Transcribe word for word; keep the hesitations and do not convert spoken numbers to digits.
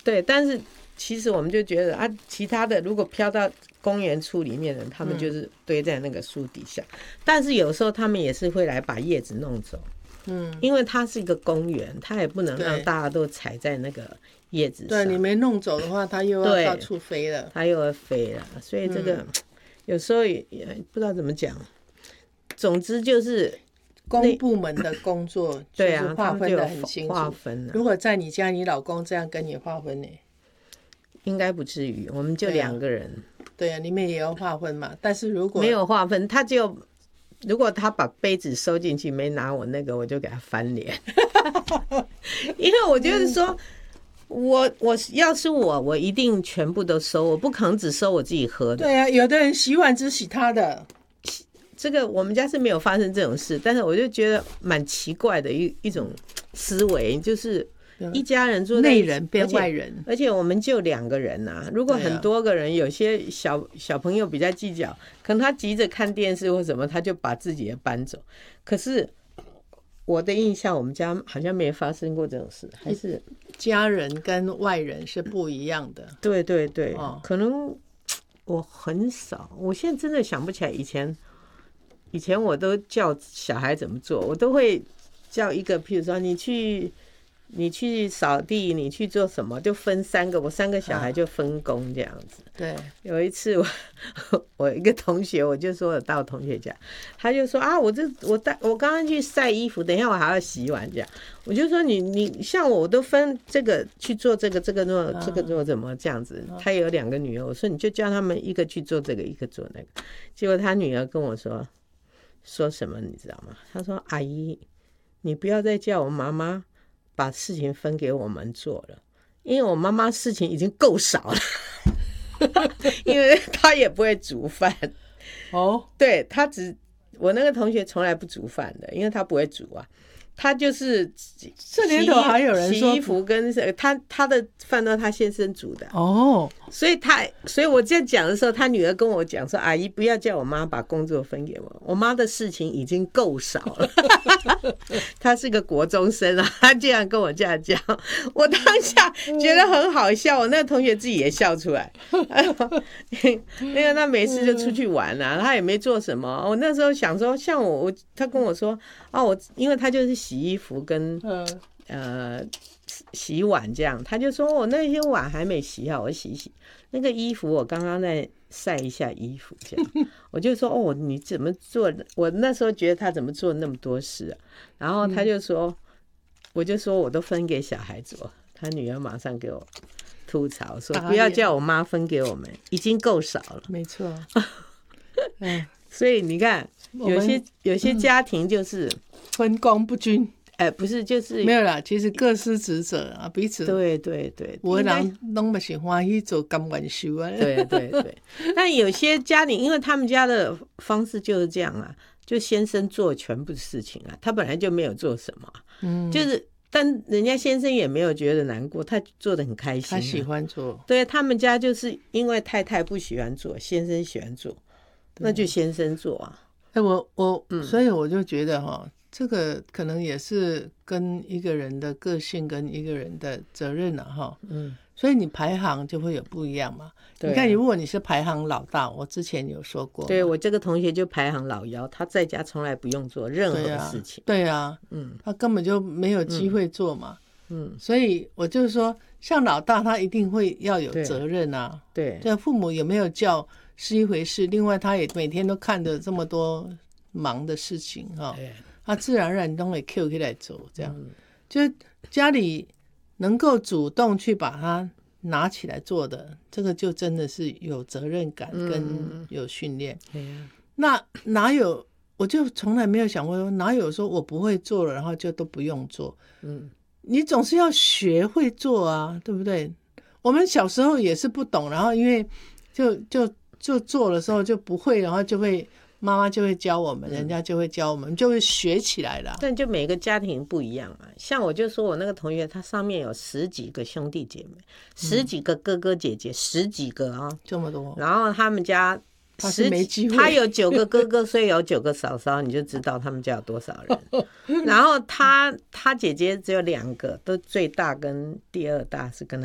对，但是其实我们就觉得啊，其他的如果飘到公园处里面的人，他们就是堆在那个树底下，嗯、但是有时候他们也是会来把叶子弄走。嗯，因为它是一个公园，它也不能让大家都踩在那个叶子上。 对，你没弄走的话，它又要到处飞了。 它又要飞了，所以这个、嗯、有时候也不知道怎么讲。总之就是公部门的工作， 对啊， 划分得很清楚。 划分、啊、 如果在你家，你老公这样跟你划分呢？ 应该不至于，我们就两个人。 对啊，你们也要划分嘛。但是如果没有划分，他就。如果他把杯子收进去没拿我那个，我就给他翻脸。因为我就是说，我我要是我，我一定全部都收，我不可能只收我自己喝的。 对啊，有的人洗碗只洗他的。 这个我们家是没有发生这种事，但是我就觉得蛮奇怪的一一种思维，就是一家人住在内人变外人， 而且我们就两个人啊。如果很多个人，有些小小朋友比较计较，可能他急着看电视或什么，他就把自己的搬走。可是我的印象，我们家好像没发生过这种事，还是家人跟外人是不一样的。 对对对，哦、可能我很少，我现在真的想不起来以前，以前我都叫小孩怎么做，我都会叫一个，譬如说你去。你去扫地，你去做什么，就分三个，我三个小孩就分工这样子。 啊、对， 有一次我我一个同学，我就说我到同学家，他就说啊，我这我带我刚刚去晒衣服，等一下我还要洗碗这样。我就说你你像我都分这个去做这个，这个做这个做怎么这样子。他有两个女儿，我说你就叫他们一个去做这个，一个做那个。结果他女儿跟我说说什么你知道吗？他说阿姨，你不要再叫我妈妈把事情分给我们做了，因为我妈妈事情已经够少了，因为她也不会煮饭。哦，对，她只我那个同学从来不煮饭的，因为她不会煮啊。他就是这年头还有人说洗衣服跟他他的饭都是他先生煮的哦，所以他所以我这样讲的时候，他女儿跟我讲说：“阿姨不要叫我妈把工作分给我，我妈的事情已经够少了。”他是个国中生啊，他这样跟我这样讲，我当下觉得很好笑，我那个同学自己也笑出来。因为他每次就出去玩啊，他也没做什么。我那时候想说，像我我他跟我说啊，我因为他就是。洗衣服跟呃洗碗这样，他就说我那些碗还没洗好，我洗洗那个衣服，我刚刚在晒一下衣服这样，我就说哦你怎么做？我那时候觉得他怎么做那么多事啊？然后他就说，我就说我都分给小孩做，他女儿马上给我吐槽说不要叫我妈分给我们，已经够少了。 没错， 所以你看有些有些家庭就是。 分工不均， 哎，不是，就是没有啦。其实各司职责啊，彼此对对对， 有的人拢不是欢喜做甘愿受啊。 对对对，但有些家庭，因为他们家的方式就是这样啊，就先生做全部事情啊，他本来就没有做什么，嗯，就是但人家先生也没有觉得难过，他做得很开心、啊， 他喜欢做。 对他们家就是因为太太不喜欢做，先生喜欢做，那就先生做啊。 哎，我我、嗯，所以我就觉得哈。这个可能也是跟一个人的个性跟一个人的责任啊哈，嗯，所以你排行就会有不一样嘛。对啊、你看，如果你是排行老大，我之前有说过， 对我这个同学就排行老幺，他在家从来不用做任何事情， 对啊，对啊嗯，他根本就没有机会做嘛，嗯，所以我就是说，像老大他一定会要有责任啊，对，对，父母有没有教是一回事，另外他也每天都看着这么多忙的事情哈。对，他自然而然都会 Q 起来做，这样、嗯、就家里能够主动去把它拿起来做的，这个就真的是有责任感跟有训练、嗯。那哪有？我就从来没有想过说，哪有说我不会做了，然后就都不用做。嗯，你总是要学会做啊，对不对？我们小时候也是不懂，然后因为就就就做的时候就不会，然后就会。妈妈就会教我们，人家就会教我们，就会学起来了。 但就每个家庭不一样嘛。像我就说我那个同学，他上面有十几个兄弟姐妹，十几个哥哥姐姐，十几个啊， 这么多。 然后他们家他是没机会， 他有九个哥哥，所以有九个嫂嫂，你就知道他们家有多少人。然后他他姐姐只有两个，都最大跟第二大是跟他。